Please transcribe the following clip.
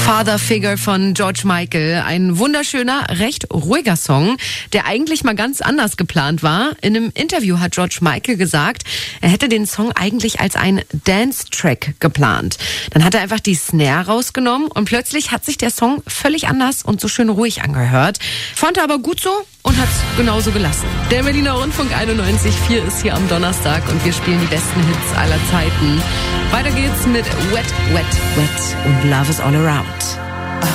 Father Figure von George Michael. Ein wunderschöner, recht ruhiger Song, der eigentlich mal ganz anders geplant war. In einem Interview hat George Michael gesagt, er hätte den Song eigentlich als einen Dance-Track geplant. Dann hat er einfach die Snare rausgenommen und plötzlich hat sich der Song völlig anders und so schön ruhig angehört. Fand er aber gut so und hat es genauso gelassen. Der Berliner Rundfunk 91.4 ist hier am Donnerstag und wir spielen die besten Hits aller Zeiten. Weiter geht's mit Wet, Wet, Wet und Love is All Around.